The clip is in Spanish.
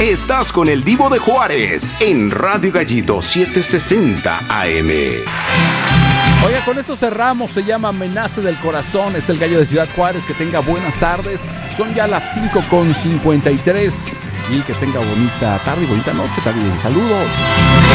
Estás con el Divo de Juárez en Radio Gallito 760 AM. Oiga, con esto cerramos. Se llama Amenaza del Corazón. Es el Gallo de Ciudad Juárez. Que tenga buenas tardes. Son ya las 5:53. Y que tenga bonita tarde y bonita noche también. Saludos.